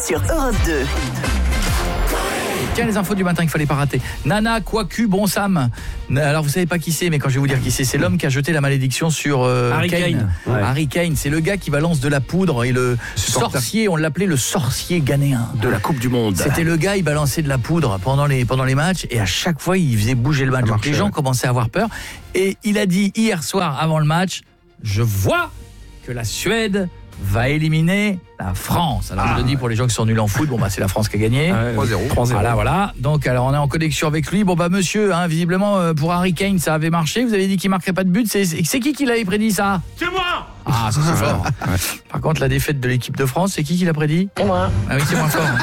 sur Europe 2. Tiens, les infos du matin qu'il fallait pas rater. Nana Kouakou Bonsam. Alors vous savez pas qui c'est, mais quand je vais vous dire qui c'est l'homme qui a jeté la malédiction sur Harry Kane. Ouais. Harry Kane, c'est le gars qui balance de la poudre et le sorcier, on l'appelait le sorcier ghanéen De la Coupe du Monde. C'était le gars, il balançait de la poudre pendant les matchs et à chaque fois il faisait bouger le match. Donc les gens commençaient à avoir peur et il a dit hier soir avant le match, je vois que la Suède va éliminer la France. Alors je le dis pour les gens qui sont nuls en foot, c'est la France qui a gagné. 3-0. Voilà. Donc alors on est en connexion avec lui. Monsieur, visiblement pour Harry Kane ça avait marché. Vous avez dit qu'il marquerait pas de but. C'est qui l'avait prédit ça? C'est moi. Ah, ça c'est fort. Par contre la défaite de l'équipe de France, c'est qui l'a prédit? C'est moi. Ah oui, c'est moins fort.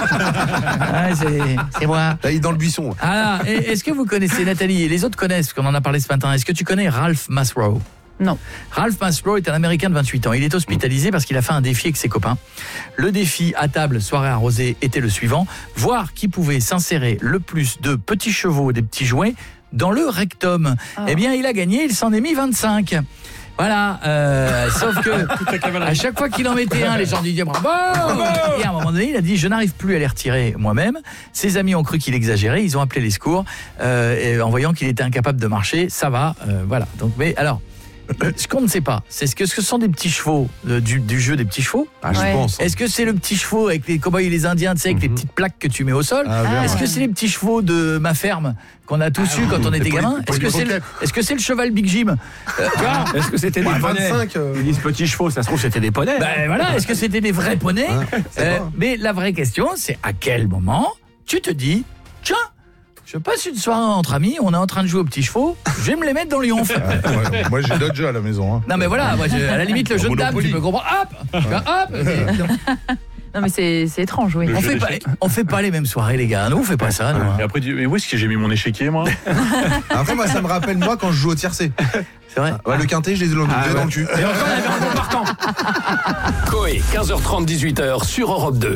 C'est moi. Là, il est dans le buisson. Ah, est-ce que vous connaissez Nathalie et les autres connaissent parce qu'on en a parlé ce matin. Est-ce que tu connais Ralph Masrow? Non. Ralph Masrow est un Américain de 28 ans. Il est hospitalisé parce qu'il a fait un défi avec ses copains. Le défi à table, soirée arrosée, était le suivant. Voir qui pouvait s'insérer le plus de petits chevaux, des petits jouets, dans le rectum. Eh bien, il a gagné, il s'en est mis 25. Voilà, sauf que à chaque fois qu'il en mettait un, les gens disaient bravo. Et à un moment donné, il a dit je n'arrive plus à les retirer moi-même. Ses amis ont cru qu'il exagérait, ils ont appelé les secours en voyant qu'il était incapable de marcher. Ça va, voilà. Donc, mais alors. Ce qu'on ne sait pas, c'est ce que ce sont des petits chevaux du jeu des petits chevaux. Ah, je pense. Est-ce que c'est le petit chevaux avec les cow-boys et les indiens, tu sais, avec les petites plaques que tu mets au sol? Est-ce que c'est les petits chevaux de ma ferme qu'on a tous eu quand on était gamin? Est-ce que c'est le cheval Big Jim? Est-ce que c'était des poneys? 25. Ils disent petits chevaux, ça se trouve c'était des poneys. Voilà, est-ce que c'était des vrais poneys? Mais la vraie question, c'est à quel moment tu te dis, tiens, je passe une soirée entre amis, on est en train de jouer aux petits chevaux, je vais me les mettre dans le yonf. Moi, j'ai d'autres jeux à la maison. Hein. Non mais voilà, moi, à la limite le jeu de dame, tu peux comprendre. Hop. Non mais c'est étrange, oui. On fait pas les mêmes soirées les gars, nous on fait pas ça. Nous, hein. Et après, mais où est-ce que j'ai mis mon échiquier, moi? Après, moi, ça me rappelle moi quand je joue au tiercé. C'est vrai. Ouais, le quintet, je les ai dans le cul. Et encore, on avait un bon partant. Coé, 15h30, 18h sur Europe 2.